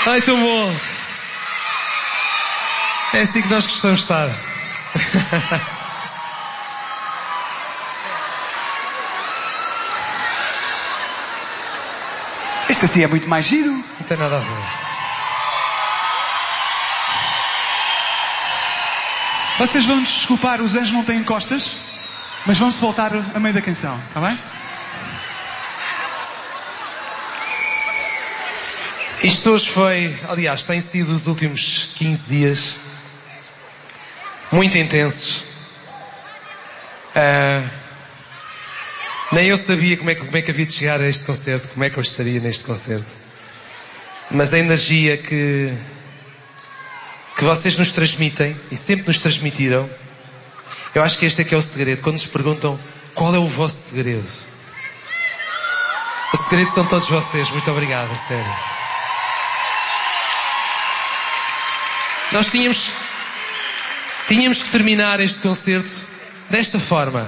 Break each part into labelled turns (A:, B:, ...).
A: Ai, tão bom. É assim que nós gostamos de estar.
B: Isto assim é muito mais giro.
A: Não tem nada a ver.
B: Vocês vão nos desculpar, os anjos não têm costas, mas vão-se voltar a meio da canção, está bem?
A: Isto hoje foi, aliás, tem sido os últimos 15 dias muito intensos. Nem eu sabia como é que havia de chegar a este concerto, como é que eu estaria neste concerto. Mas a energia que vocês nos transmitem, e sempre nos transmitiram, eu acho que este é que é o segredo. Quando nos perguntam qual é o vosso segredo, o segredo são todos vocês. Muito obrigado, a sério. Nós tínhamos que terminar este concerto desta forma.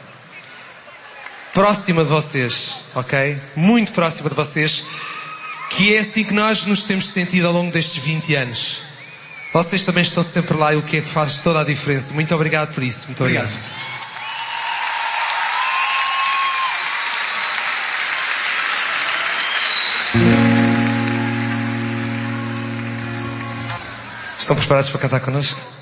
A: Próxima de vocês, ok? Muito próxima de vocês. Que é assim que nós nos temos sentido ao longo destes 20 anos. Vocês também estão sempre lá e o que é que faz toda a diferença. Muito obrigado por isso. Muito obrigado. Estão preparados para cantar connosco?